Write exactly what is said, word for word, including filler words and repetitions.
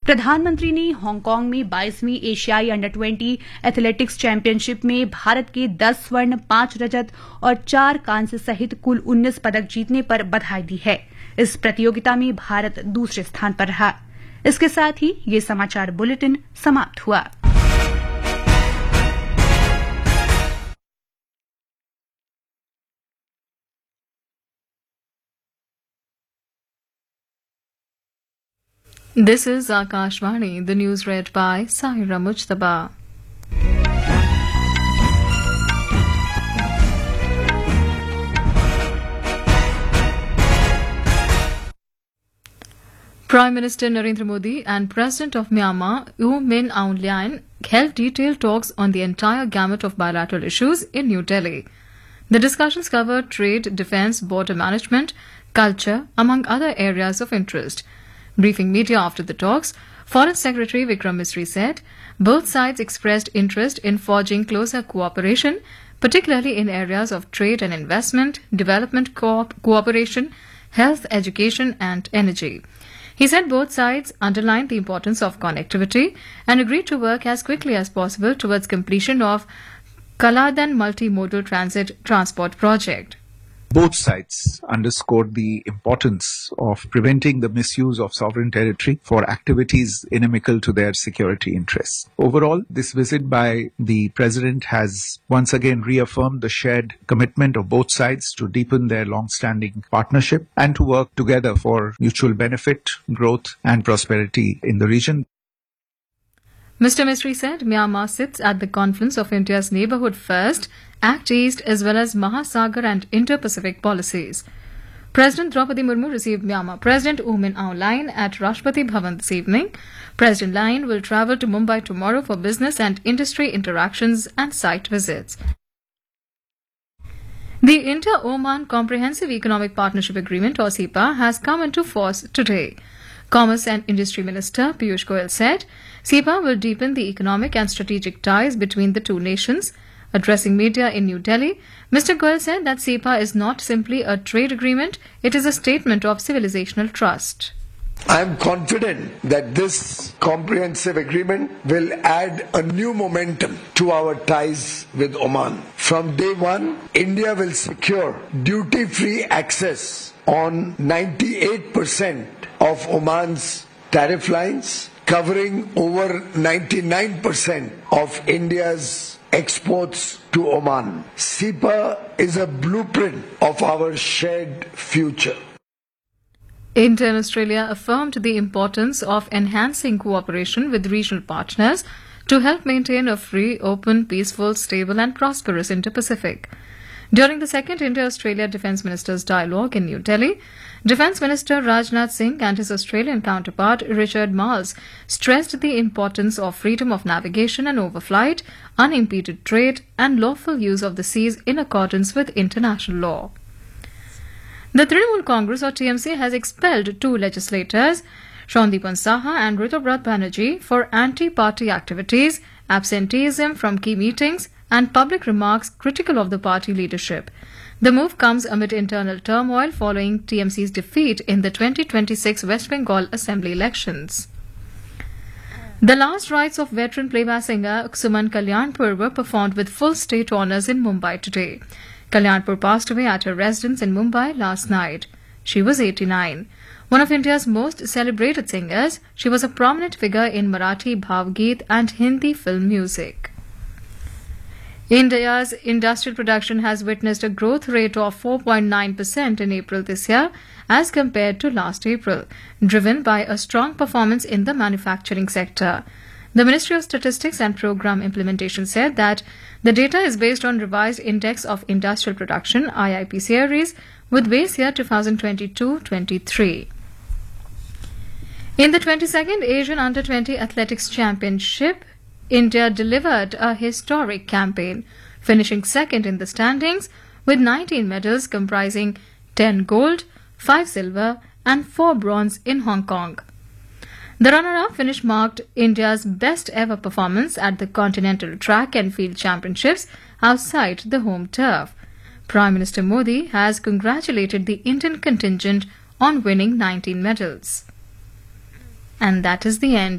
प्रधानमंत्री ने हांगकांग में बाईसवीं एशियाई अंडर ट्वेंटी एथलेटिक्स चैंपियनशिप में भारत के दस स्वर्ण, पांच रजत और चार कांस्य सहित कुल उन्नीस पदक जीतने पर बधाई दी है। इस प्रतियोगिता में भारत दूसरे स्थान पर रहा। इसके साथ ही ये समाचार बुलेटिन समाप्त हुआ। This is Akashvani, the news read by Sahira Mujtaba. Prime Minister Narendra Modi and President of Myanmar, U Min Aung Hlaing, held detailed talks on the entire gamut of bilateral issues in New Delhi. The discussions covered trade, defence, border management, culture, among other areas of interest. Briefing media after the talks, Foreign Secretary Vikram Misri said both sides expressed interest in forging closer cooperation, particularly in areas of trade and investment, development co- cooperation, health, education and energy. He said both sides underlined the importance of connectivity and agreed to work as quickly as possible towards completion of Kaladan Multimodal Transit Transport Project. Both sides underscored the importance of preventing the misuse of sovereign territory for activities inimical to their security interests. Overall, this visit by the President has once again reaffirmed the shared commitment of both sides to deepen their long-standing partnership and to work together for mutual benefit, growth and prosperity in the region. Mister Misri said Myanmar sits at the confluence of India's Neighbourhood First, Act East as well as Mahasagar and Indo-Pacific policies. President Draupadi Murmu received Myanmar President U Min Aung Hlaing at Rashtrapati Bhavan this evening. President Hlaing will travel to Mumbai tomorrow for business and industry interactions and site visits. The India-Oman Comprehensive Economic Partnership Agreement or C E P A has come into force today. Commerce and Industry Minister Piyush Goyal said C E P A will deepen the economic and strategic ties between the two nations. Addressing media in New Delhi, Mister Goyal said that C E P A is not simply a trade agreement, it is a statement of civilizational trust. I am confident that this comprehensive agreement will add a new momentum to our ties with Oman. From day one, India will secure duty-free access on ninety-eight percent of Oman's tariff lines, covering over ninety-nine percent of India's exports to Oman. C E P A is a blueprint of our shared future. India and Australia affirmed the importance of enhancing cooperation with regional partners to help maintain a free, open, peaceful, stable and prosperous Indo-Pacific. During the second India-Australia Defence Ministers' Dialogue in New Delhi, Defence Minister Rajnath Singh and his Australian counterpart Richard Marles stressed the importance of freedom of navigation and overflight, unimpeded trade and lawful use of the seas in accordance with international law. The Trinamool Congress or T M C has expelled two legislators, Shandipan Saha and Ritubrat Banerjee, for anti-party activities, absenteeism from key meetings and public remarks critical of the party leadership. The move comes amid internal turmoil following T M C's defeat in the twenty twenty-six West Bengal Assembly elections. The last rites of veteran playback singer Suman Kalyanpur were performed with full state honours in Mumbai today. Kalyanpur passed away at her residence in Mumbai last night. She was eighty-nine. One of India's most celebrated singers, she was a prominent figure in Marathi Bhavgeet and Hindi film music. India's industrial production has witnessed a growth rate of four point nine percent in April this year as compared to last April, driven by a strong performance in the manufacturing sector. The Ministry of Statistics and Programme Implementation said that the data is based on revised Index of Industrial Production I I P series with base year twenty twenty-two twenty-three. In the twenty-second Asian Under twenty Athletics Championship, India delivered a historic campaign, finishing second in the standings with nineteen medals comprising ten gold, five silver and four bronze in Hong Kong. The runner-up finish marked India's best ever performance at the Continental Track and Field Championships outside the home turf. Prime Minister Modi has congratulated the Indian contingent on winning nineteen medals. And that is the end